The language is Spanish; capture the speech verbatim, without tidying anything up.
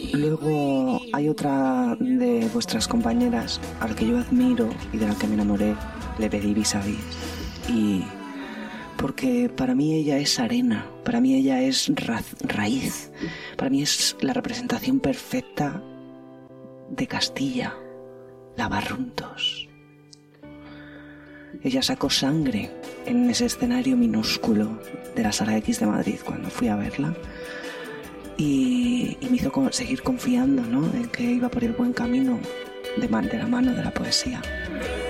Luego hay otra de vuestras compañeras a la que yo admiro y de la que me enamoré. Le pedí vis a vis. Y porque para mí ella es arena, para mí ella es ra- raíz, para mí es la representación perfecta de Castilla, la Barruntos. Ella sacó sangre en ese escenario minúsculo de la Sala X de Madrid cuando fui a verla. Y, y me hizo seguir confiando, ¿no?, en que iba por el buen camino de, man, de la mano de la poesía.